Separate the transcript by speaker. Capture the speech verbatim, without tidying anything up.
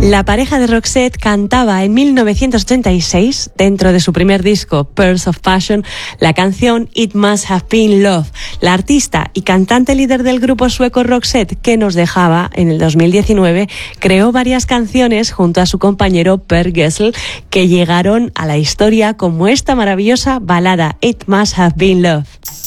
Speaker 1: La pareja de Roxette cantaba en mil novecientos ochenta y seis, dentro de su primer disco, Pearls of Passion, la canción It Must Have Been Love. La artista y cantante líder del grupo sueco Roxette, que nos dejaba en el dos mil diecinueve, creó varias canciones junto a su compañero Per Gessle, que llegaron a la historia como esta maravillosa balada It Must Have Been Love.